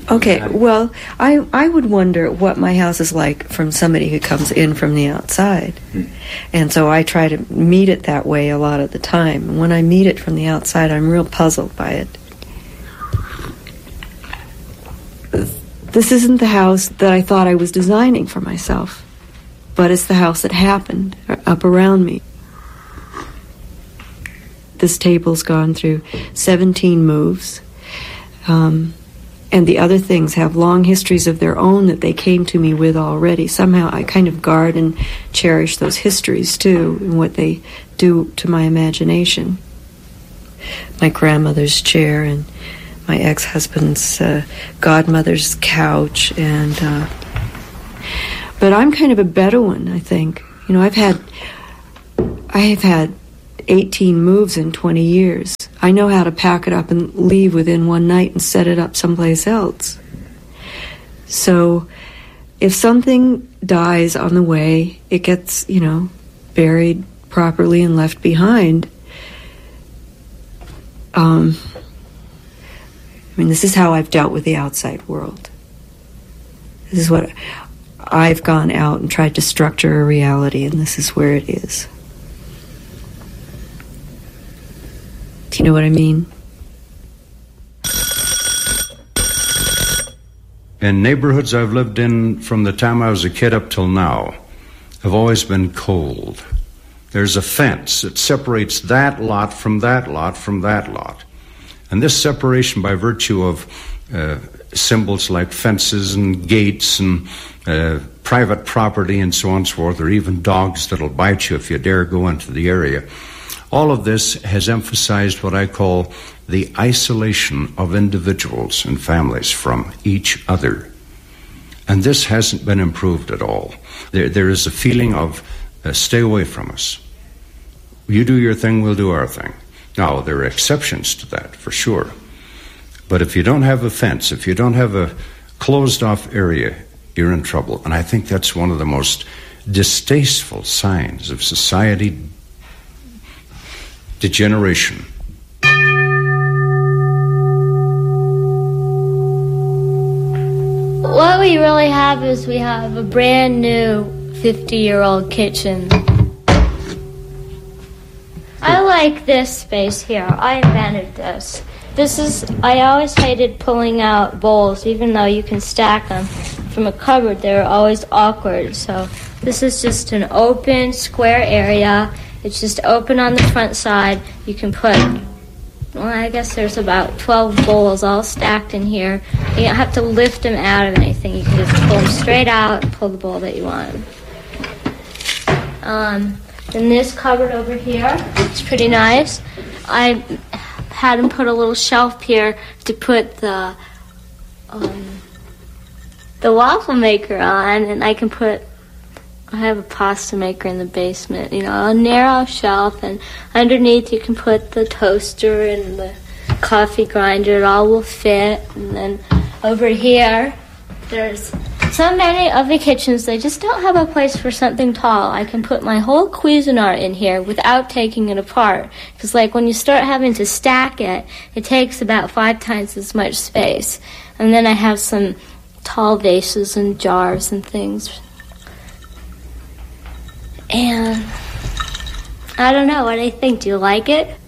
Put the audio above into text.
Okay, well, I would wonder what my house is like from somebody who comes in from the outside. And so I try to meet it that way a lot of the time. And when I meet it from the outside, I'm real puzzled by it. This isn't the house that I thought I was designing for myself, but it's the house that happened up around me. This table's gone through 17 moves. And the other things have long histories of their own that they came to me with already. Somehow I kind of guard and cherish those histories, too, and what they do to my imagination. My grandmother's chair and my ex-husband's godmother's couch. But I'm kind of a Bedouin, I think. You know, I have had 18 moves in 20 years. I know how to pack it up and leave within one night and set it up someplace else. So if something dies on the way, it gets, buried properly and left behind. This is how I've dealt with the outside world. This is what I've gone out and tried to structure a reality, and this is where it is. Do you know what I mean? In neighborhoods I've lived in from the time I was a kid up till now have always been cold. There's a fence that separates that lot from that lot from that lot. And this separation, by virtue of symbols like fences and gates and private property and so on and so forth, or even dogs that'll bite you if you dare go into the area, all of this has emphasized what I call the isolation of individuals and families from each other. And this hasn't been improved at all. There is a feeling of stay away from us. You do your thing, we'll do our thing. Now, there are exceptions to that, for sure. But if you don't have a fence, if you don't have a closed-off area, you're in trouble. And I think that's one of the most distasteful signs of society degeneration. What we really have is we have a brand new 50-year-old kitchen. I like this space here. I invented this. I always hated pulling out bowls, even though you can stack them from a cupboard. They're always awkward. So this is just an open square area. It's just open on the front side. You can put, I guess there's about 12 bowls all stacked in here. You don't have to lift them out of anything. You can just pull them straight out and pull the bowl that you want. Then this cupboard over here, it's pretty nice. I had him put a little shelf here to put the waffle maker on, and I have a pasta maker in the basement, a narrow shelf, and underneath you can put the toaster and the coffee grinder. It all will fit. And then over here, there's so many of the kitchens, they just don't have a place for something tall. I can put my whole Cuisinart in here without taking it apart. Because when you start having to stack it, it takes about 5 times as much space. And then I have some tall vases and jars and things. And I don't know what I think. Do you like it?